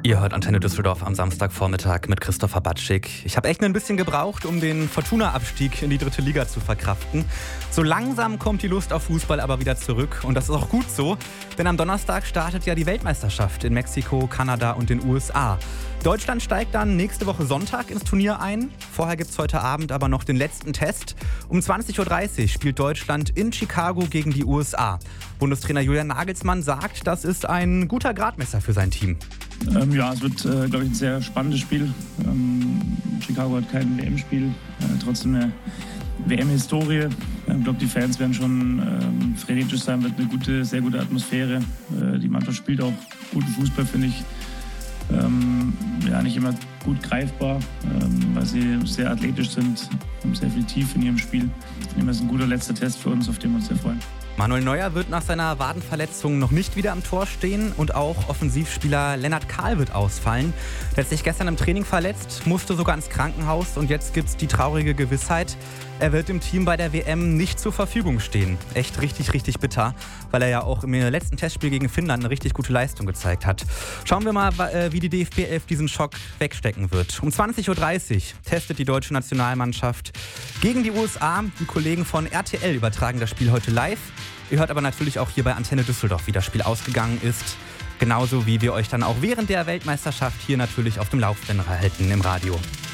Ihr hört Antenne Düsseldorf am Samstagvormittag mit Christopher Batschik. Ich habe echt ein bisschen gebraucht, um den Fortuna-Abstieg in die 3. Liga zu verkraften. So langsam kommt die Lust auf Fußball aber wieder zurück und das ist auch gut so, denn am Donnerstag startet ja die Weltmeisterschaft in Mexiko, Kanada und den USA. Deutschland steigt dann nächste Woche Sonntag ins Turnier ein. Vorher gibt es heute Abend aber noch den letzten Test. Um 20.30 Uhr spielt Deutschland in Chicago gegen die USA. Bundestrainer Julian Nagelsmann sagt, das ist ein guter Gradmesser für sein Team. Es wird, glaube ich, ein sehr spannendes Spiel. Chicago hat kein WM-Spiel, trotzdem eine WM-Historie. Ich glaube, die Fans werden schon frenetisch sein, wird eine sehr gute Atmosphäre. Die Mannschaft spielt auch guten Fußball, finde ich. Nicht immer gut greifbar, weil sie sehr athletisch sind, haben sehr viel Tiefe in ihrem Spiel. Ich nehme, das ist ein guter letzter Test für uns, auf den wir uns sehr freuen. Manuel Neuer wird nach seiner Wadenverletzung noch nicht wieder am Tor stehen und auch Offensivspieler Lennart Kahl wird ausfallen. Der hat sich gestern im Training verletzt, musste sogar ins Krankenhaus und jetzt gibt's die traurige Gewissheit, er wird dem Team bei der WM nicht zur Verfügung stehen. Echt richtig, richtig bitter, weil er ja auch im letzten Testspiel gegen Finnland eine richtig gute Leistung gezeigt hat. Schauen wir mal, wie die DFB 11 diesen Schock wegstecken wird. Um 20.30 Uhr testet die deutsche Nationalmannschaft gegen die USA. Die Kollegen von RTL übertragen das Spiel heute live. Ihr hört aber natürlich auch hier bei Antenne Düsseldorf, wie das Spiel ausgegangen ist. Genauso wie wir euch dann auch während der Weltmeisterschaft hier natürlich auf dem Laufenden halten im Radio.